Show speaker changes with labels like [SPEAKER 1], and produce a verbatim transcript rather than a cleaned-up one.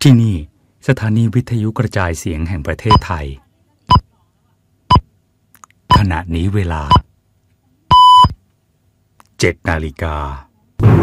[SPEAKER 1] ที่นี่สถานีวิทยุกระจายเสียงแห่งประเทศไทยขณะนี้เวลาเจ็ดนาฬิกา